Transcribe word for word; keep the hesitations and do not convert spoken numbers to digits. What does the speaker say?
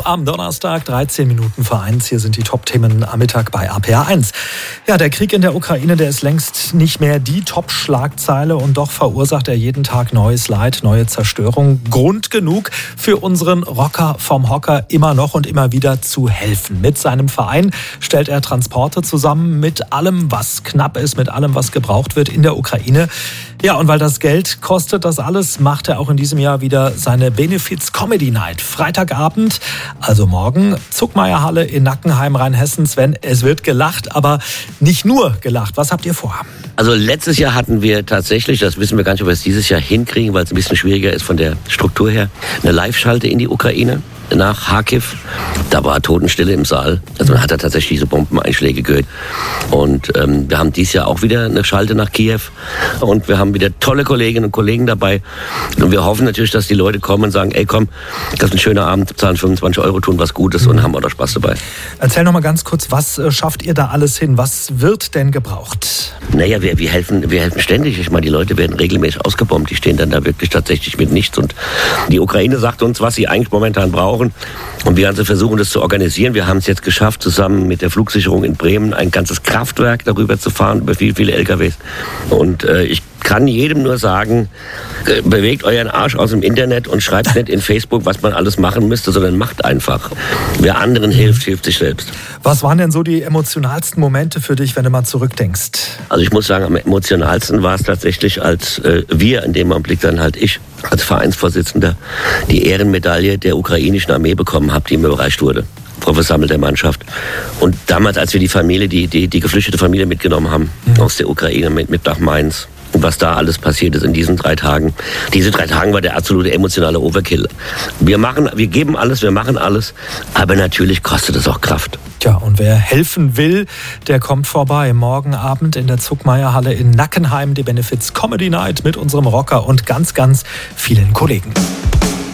am Donnerstag, dreizehn Minuten vor eins. Hier sind die Top-Themen am Mittag bei A P A eins. Ja, der Krieg in der Ukraine, der ist längst nicht mehr die Top-Schlagzeile und doch verursacht er jeden Tag neues Leid, neue Zerstörung. Grund genug für unseren Rocker vom Hocker immer noch und immer wieder zu helfen. Mit seinem Verein stellt er Transporte zusammen mit allem, was knapp ist, mit allem, was gebraucht wird in der Ukraine. Ja, und weil das Geld kostet, das alles, macht er auch in diesem Jahr wieder seine Benefiz Comedy Night. Freitagabend, also morgen, Zuckmaierhalle in Nackenheim, Rheinhessen. Sven, es wird gelacht, aber nicht nur gelacht. Was habt ihr vor? Also letztes Jahr hatten wir tatsächlich, das wissen wir gar nicht, ob wir es dieses Jahr hinkriegen, weil es ein bisschen schwieriger ist von der Struktur her, eine Live-Schalte in die Ukraine nach Kharkiv. Da war Totenstille im Saal. Also man hat da tatsächlich diese Bombeneinschläge gehört. Und ähm, wir haben dieses Jahr auch wieder eine Schalte nach Kiew. Und wir haben wieder tolle Kolleginnen und Kollegen dabei. Und wir hoffen natürlich, dass die Leute kommen und sagen, ey komm, das ist ein schöner Abend, zahlen fünfundzwanzig Euro, tun was Gutes und haben auch noch Spaß dabei. Erzähl noch mal ganz kurz, was schafft ihr da alles hin? Was wird denn gebraucht? Naja, wir, wir, helfen, wir helfen ständig. Ich meine, die Leute werden regelmäßig ausgebombt. Die stehen dann da wirklich tatsächlich mit nichts. Und die Ukraine sagt uns, was sie eigentlich momentan brauchen. Und wir also versuchen, das zu organisieren. Wir haben es jetzt geschafft, zusammen mit der Flugsicherung in Bremen ein ganzes Kraftwerk darüber zu fahren, über viele, viele L K Ws. Und äh, ich kann jedem nur sagen, äh, bewegt euren Arsch aus dem Internet und schreibt nicht in Facebook, was man alles machen müsste, sondern macht einfach. Wer anderen hilft, hilft sich selbst. Was waren denn so die emotionalsten Momente für dich, wenn du mal zurückdenkst? Also ich muss sagen, am emotionalsten war es tatsächlich, als äh, wir, in dem Augenblick dann halt ich, als Vereinsvorsitzender, die Ehrenmedaille der ukrainischen Armee bekommen habe, die mir überreicht wurde. Vor versammelter Mannschaft. Und damals, als wir die Familie, die, die, die geflüchtete Familie mitgenommen haben, mhm. aus der Ukraine mit, mit nach Mainz. Und was da alles passiert ist in diesen drei Tagen. Diese drei Tagen war der absolute emotionale Overkill. Wir machen, wir geben alles, wir machen alles, aber natürlich kostet es auch Kraft. Tja, und wer helfen will, der kommt vorbei. Morgen Abend in der Zuckmaierhalle in Nackenheim, die Benefiz Comedy Night mit unserem Rocker und ganz, ganz vielen Kollegen.